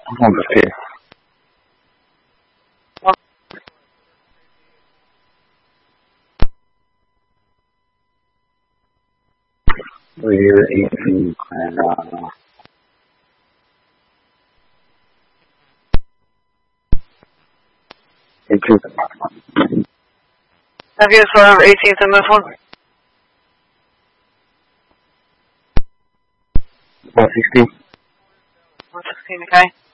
On the 5th. We're 18th and 18th. Have you for 18th in this one? 116. 116, okay.